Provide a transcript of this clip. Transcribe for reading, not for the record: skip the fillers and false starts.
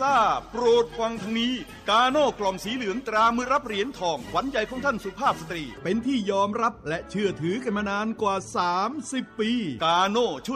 ซ่าโปรดฟังทางนี้กาโน่กล่องสีเหลืองตรามือรับเหรียญทองขวัญใจของท่านสุภาพสตรีเป็นที่ยอมรับและเชื่อถือกันมานานกว่า30 ปีกาโน่ช่วย